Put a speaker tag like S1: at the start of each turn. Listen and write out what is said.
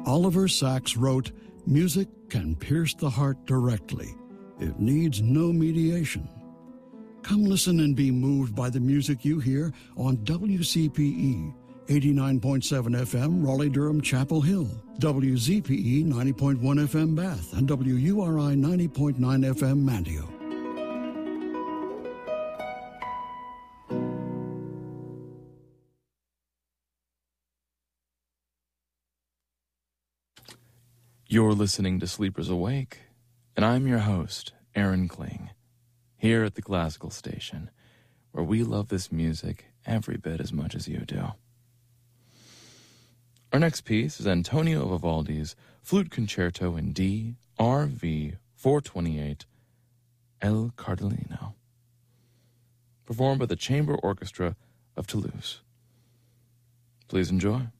S1: Oliver Sacks wrote, "Music can pierce the heart directly. It needs no mediation." Come listen and be moved by the music you hear on WCPE 89.7 FM, Raleigh-Durham, Chapel Hill, WZPE 90.1 FM, Bath, and WURI 90.9 FM, Manteo.
S2: You're listening to Sleepers Awake, and I'm your host, Aaron Kling, here at the Classical Station, where we love this music every bit as much as you do. Our next piece is Antonio Vivaldi's Flute Concerto in D, RV 428, El Cardellino, performed by the Chamber Orchestra of Toulouse. Please enjoy.